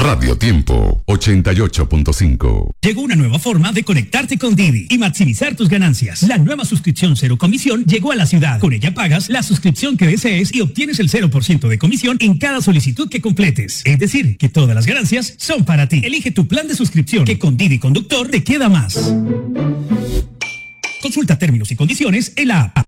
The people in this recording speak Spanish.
Radio Tiempo 88.5. Llegó una nueva forma de conectarte con Didi y maximizar tus ganancias. La nueva suscripción cero comisión llegó a la ciudad. Con ella pagas la suscripción que desees y obtienes el 0% de comisión en cada solicitud que completes. Es decir, que todas las ganancias son para ti. Elige tu plan de suscripción, que con Didi Conductor te queda más. Consulta términos y condiciones en la app.